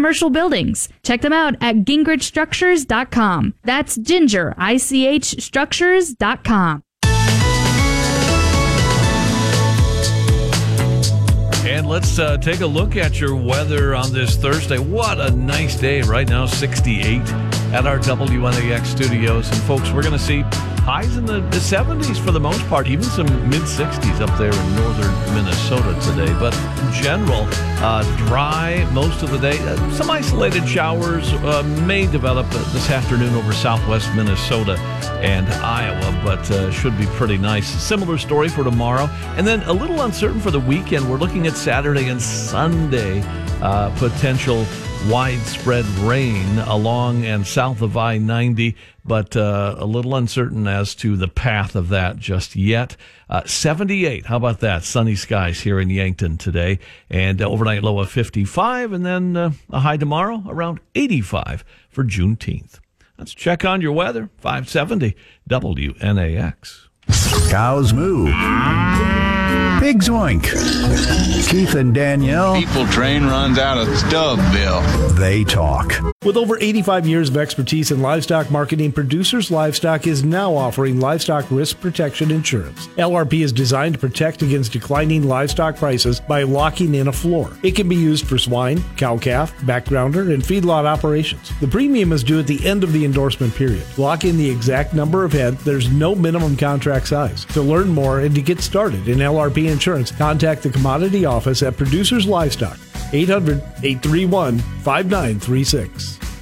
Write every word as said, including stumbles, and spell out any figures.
commercial buildings. Check them out at gingrich structures dot com. That's Ginger, I C H structures dot com. And let's uh, take a look at your weather on this Thursday. What a nice day. Right now, sixty-eight at our W N A X studios. And folks, we're going to see highs in the, the seventies for the most part, even some mid-sixties up there in northern Minnesota today. But in general, uh, dry most of the day. Uh, some isolated showers uh, may develop uh, this afternoon over southwest Minnesota and Iowa, but uh, should be pretty nice. Similar story for tomorrow. And then a little uncertain for the weekend. We're looking at Saturday and Sunday uh, potential widespread rain along and south of I ninety, but uh, a little uncertain as to the path of that just yet. Uh, seventy-eight, how about that? Sunny skies here in Yankton today, and uh, overnight low of fifty-five, and then uh, a high tomorrow around eighty-five for Juneteenth. Let's check on your weather. five seventy W N A X. Cows moo. Pigs oink. Keith and Danielle. People train runs out of Stubville. They talk. With over eighty-five years of expertise in livestock marketing, Producers Livestock is now offering livestock risk protection insurance. L R P is designed to protect against declining livestock prices by locking in a floor. It can be used for swine, cow-calf, backgrounder, and feedlot operations. The premium is due at the end of the endorsement period. Lock in the exact number of head. There's no minimum contract size. To learn more and to get started in L R P insurance, contact the commodity office at Producers Livestock, eight hundred, eight three one, five nine three six.